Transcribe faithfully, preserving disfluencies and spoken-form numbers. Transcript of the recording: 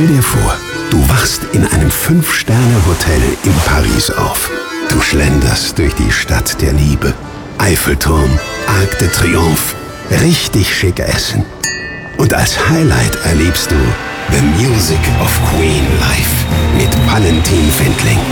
Stell dir vor, du wachst in einem Fünf-Sterne-Hotel in Paris auf. Du schlenderst durch die Stadt der Liebe. Eiffelturm, Arc de Triomphe, richtig schick essen. Und als Highlight erlebst du The Music of Queen live mit Valentin Findling.